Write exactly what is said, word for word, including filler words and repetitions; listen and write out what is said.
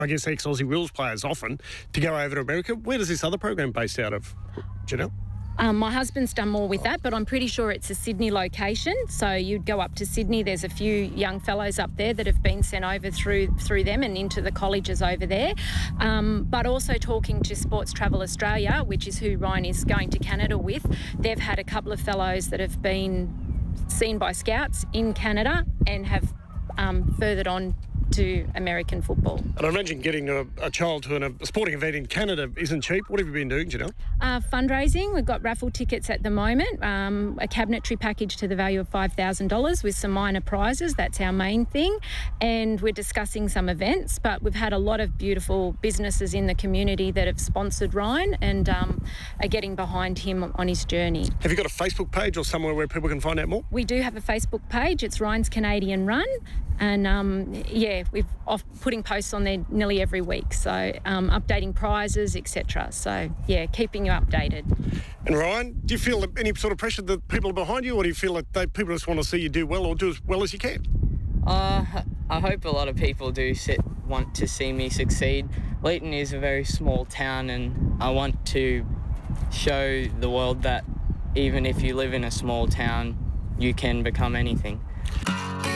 I guess, ex-Aussie Rules players often to go over to America. Where does this other program based out of, Janelle? Um, my husband's done more with that, but I'm pretty sure it's a Sydney location. So you'd go up to Sydney. There's a few young fellows up there that have been sent over through through them and into the colleges over there. Um, but also talking to Sports Travel Australia, which is who Ryan is going to Canada with, they've had a couple of fellows that have been seen by scouts in Canada and have um, furthered on to American football. And I imagine getting a, a child to an, a sporting event in Canada isn't cheap. What have you been doing, Janelle? Uh, fundraising. We've got raffle tickets at the moment, um, a cabinetry package to the value of five thousand dollars with some minor prizes. That's our main thing. And we're discussing some events, but we've had a lot of beautiful businesses in the community that have sponsored Ryan and um, are getting behind him on his journey. Have you got a Facebook page or somewhere where people can find out more? We do have a Facebook page. It's Ryan's Canadian Run. And, um, yeah, we're off putting posts on there nearly every week. So um, updating prizes, et cetera. So, yeah, keeping you updated. And Ryan, do you feel any sort of pressure that people are behind you, or do you feel that they, people just want to see you do well or do as well as you can? Uh, I hope a lot of people do sit, want to see me succeed. Leighton is a very small town, and I want to show the world that even if you live in a small town, you can become anything.